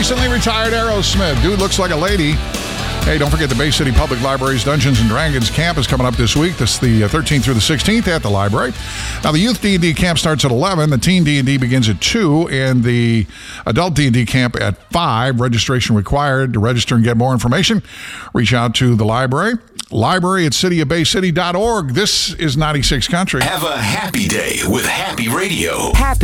recently retired Aerosmith. Dude looks like a lady. Hey, don't forget the Bay City Public Library's Dungeons & Dragons camp is coming up this week. This is the 13th through the 16th at the library. Now, the youth D&D camp starts at 11. The teen D&D begins at 2. And the adult D&D camp at 5. Registration required. To register and get more information, reach out to the library. Library at cityofbaycity.org. This is 96 Country. Have a happy day with Happy Radio. Happy.